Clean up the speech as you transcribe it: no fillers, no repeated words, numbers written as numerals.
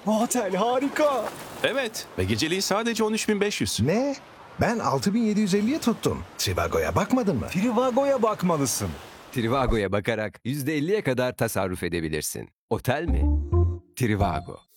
Bu otel harika. Evet ve geceliği sadece 13.500. Ne? Ben 6.750'ye tuttum. Trivago'ya bakmadın mı? Trivago'ya bakmalısın. Trivago'ya bakarak %50'ye kadar tasarruf edebilirsin. Otel mi? Trivago.